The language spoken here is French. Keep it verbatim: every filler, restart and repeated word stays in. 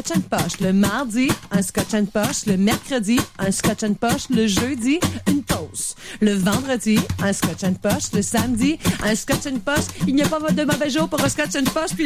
scotch and poche. Le mardi, un scotch and poche. Le mercredi, un scotch and poche. Le jeudi, une pause. Le vendredi, un scotch and poche. Le samedi, un scotch and poche. Il n'y a pas de mauvais jour pour un scotch and poche. Puis